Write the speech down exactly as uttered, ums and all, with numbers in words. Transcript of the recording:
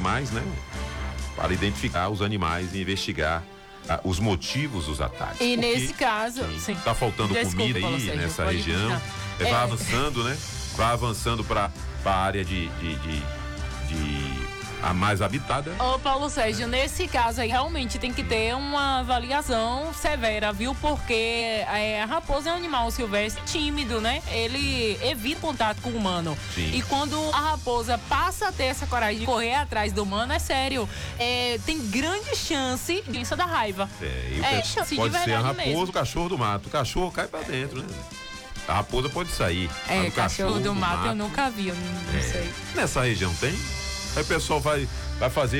mais, né? Para identificar os animais e investigar ah, os motivos dos ataques. E Porque, nesse caso, sim, sim. tá faltando Desculpa, comida Paulo aí Sérgio, nessa pode região. continuar. É, vai É. avançando, né? Vai avançando para a área de, de, de, de a mais habitada. Ô, Paulo Sérgio, nesse caso aí, realmente tem que ter uma avaliação severa, viu? Porque é, a raposa é um animal silvestre tímido, né? Ele evita contato com o humano. Sim. E quando a raposa passa a ter essa coragem de correr atrás do humano, é sério, é, tem grande chance de isso da raiva. É, e o É, pe- chance de pode ser a verdade raposa, mesmo. o cachorro do mato. O cachorro cai pra dentro, né? A raposa pode sair. É, mas o cachorro do mato eu nunca vi, eu não, não É. sei. Nessa região tem? Aí o pessoal vai, vai fazer